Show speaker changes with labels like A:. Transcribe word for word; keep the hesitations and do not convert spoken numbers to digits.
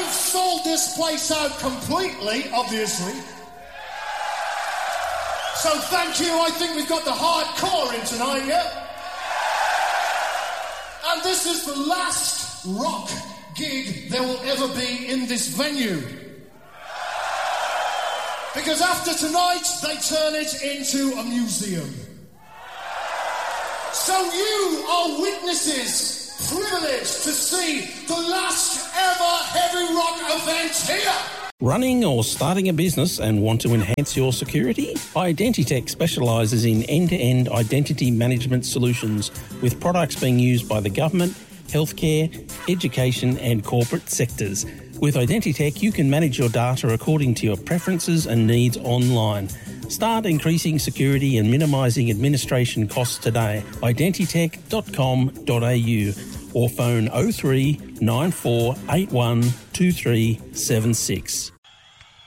A: We've sold this place out completely, obviously. So thank you. I think we've got the hardcore in tonight, yeah? And this is the last rock gig there will ever be in this venue. Because after tonight, they turn it into a museum. So you are witnesses, privileged to see the last ever heavy rock event here.
B: Running or starting a business and want to enhance your security? Identitech specialises in end-to-end identity management solutions with products being used by the government, healthcare, education and corporate sectors. With Identitech, you can manage your data according to your preferences and needs online. Start increasing security and minimising administration costs today. identitech dot com dot a u or phone oh three nine four eight one two three seven six.